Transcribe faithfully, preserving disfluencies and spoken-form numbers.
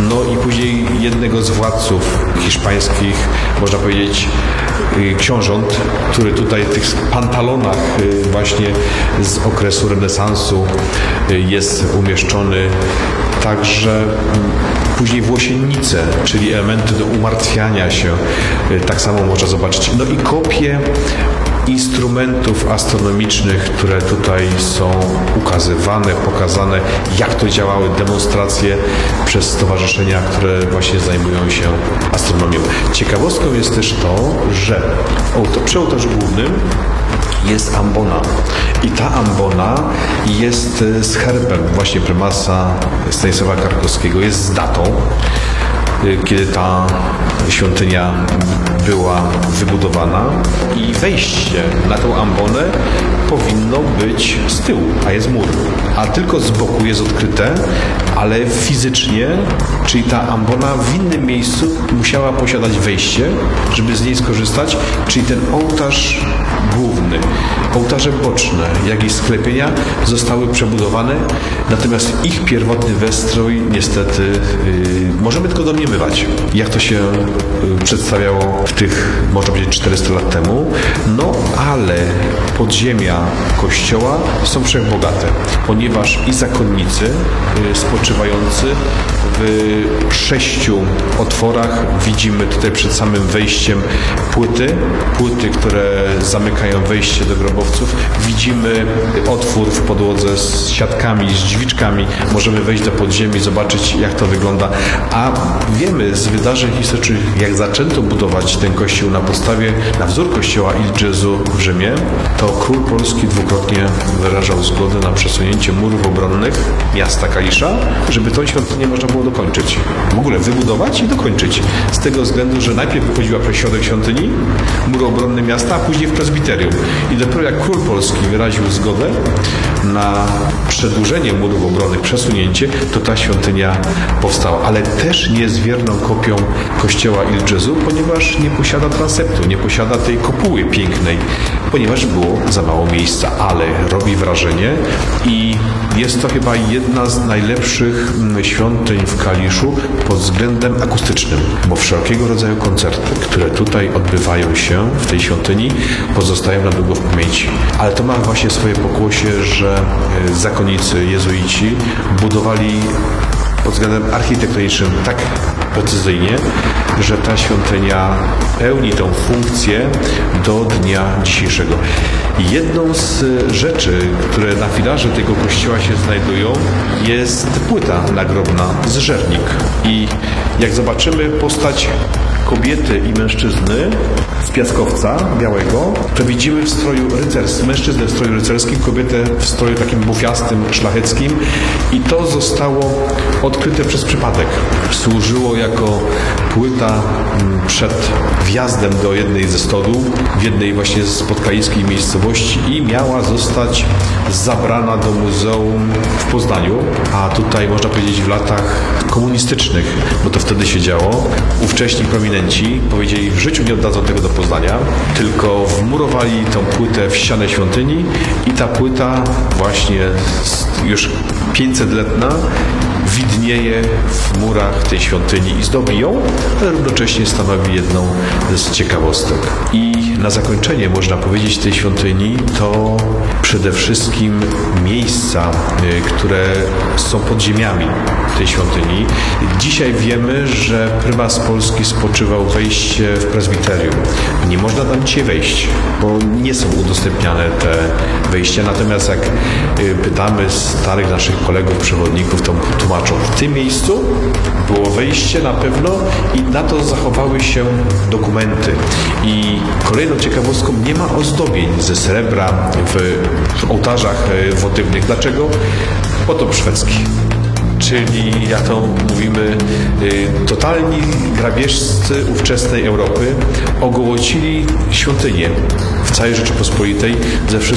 no i później jednego z władców hiszpańskich, można powiedzieć, książąt, który tutaj w tych pantalonach właśnie z okresu renesansu jest umieszczony. Także później włosiennice, czyli elementy do umartwiania się, tak samo można zobaczyć. No i kopie instrumentów astronomicznych, które tutaj są ukazywane, pokazane, jak to działały, demonstracje przez stowarzyszenia, które właśnie zajmują się astronomią. Ciekawostką jest też to, że przy ołtarzu głównym jest ambona i ta ambona jest z herbem właśnie prymasa Stanisława Karkowskiego, jest z datą, kiedy ta świątynia była wybudowana i wejście na tą ambonę powinno być z tyłu, a jest mur, a tylko z boku jest odkryte, ale fizycznie, czyli ta ambona w innym miejscu musiała posiadać wejście, żeby z niej skorzystać, czyli ten ołtarz główny, ołtarze boczne, jak i sklepienia zostały przebudowane, natomiast ich pierwotny wystrój niestety yy, możemy tylko domniemywać, jak to się yy, przedstawiało w tych, można powiedzieć, czterysta lat temu, no ale podziemia kościoła są wszechbogate, ponieważ i zakonnicy yy, spoczywający w sześciu otworach, widzimy tutaj przed samym wejściem płyty, płyty, które zamykają wejście do grobowców. Widzimy otwór w podłodze z siatkami, z drzwiczkami. Możemy wejść do podziemi, zobaczyć, jak to wygląda. A wiemy z wydarzeń historycznych, jak zaczęto budować ten kościół na podstawie, na wzór kościoła Il Gesù w Rzymie, to król polski dwukrotnie wyrażał zgodę na przesunięcie murów obronnych miasta Kalisza, żeby tą świątynię można było dokończyć. W ogóle wybudować i dokończyć. Z tego względu, że najpierw wychodziła przez środek świątyni, mur obronny miasta, a później w prezbiterium. I dopiero jak król polski wyraził zgodę na przedłużenie murów obronnych, przesunięcie, to ta świątynia powstała. Ale też nie jest wierną kopią kościoła Il Gesù, ponieważ nie posiada transeptu, nie posiada tej kopuły pięknej, ponieważ było za mało miejsca, ale robi wrażenie i jest to chyba jedna z najlepszych świątyń w Kaliszu pod względem akustycznym, bo wszelkiego rodzaju koncerty, które tutaj odbywają się w tej świątyni, pozostają na długo w pamięci. Ale to ma właśnie swoje pokłosie, że zakonnicy, jezuici budowali pod względem architektonicznym tak precyzyjnie, że ta świątynia pełni tą funkcję do dnia dzisiejszego. Jedną z rzeczy, które na filarze tego kościoła się znajdują, jest płyta nagrobna z Żernik. I jak zobaczymy postać kobiety i mężczyzny z piaskowca białego, to widzimy w stroju rycerskim, mężczyznę w stroju rycerskim, kobietę w stroju takim bufiastym, szlacheckim i to zostało odkryte przez przypadek. Służyło jako płyta przed wjazdem do jednej ze stodół, w jednej właśnie z podkaliskiej miejscowości i miała zostać zabrana do muzeum w Poznaniu, a tutaj można powiedzieć w latach komunistycznych, bo to wtedy się działo, ówcześni prominenci powiedzieli, w życiu nie oddadzą tego do Poznania, tylko wmurowali tą płytę w ścianę świątyni i ta płyta właśnie już pięćsetletna widnieje w murach tej świątyni i zdobi ją, ale równocześnie stanowi jedną z ciekawostek. I na zakończenie można powiedzieć tej świątyni to przede wszystkim miejsca, które są podziemiami tej świątyni. Dzisiaj wiemy, że prymas polski spoczywał wejście w prezbiterium. Nie można tam dzisiaj wejść, bo nie są udostępniane te wejścia. Natomiast jak pytamy starych naszych kolegów, przewodników, to tłumaczą, w tym miejscu było wejście na pewno i na to zachowały się dokumenty. I kolejną ciekawostką, nie ma ozdobień ze srebra w, w ołtarzach wotywnych. Dlaczego? Potop szwedzki. Czyli, jak to mówimy, totalni grabieżcy ówczesnej Europy ogołocili świątynię w całej Rzeczypospolitej ze wszystkich